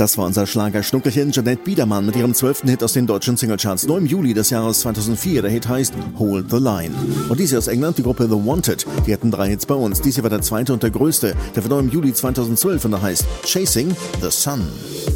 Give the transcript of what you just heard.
Das war unser Schlager-Schnuckelchen Jeanette Biedermann mit ihrem 12. Hit aus den deutschen Singlecharts. Nur im Juli des Jahres 2004. Der Hit heißt Hold the Line. Und dies hier aus England, die Gruppe The Wanted. Die hatten 3 Hits bei uns. Dies hier war der zweite und der größte. Der war neu im Juli 2012 und der heißt Chasing the Sun.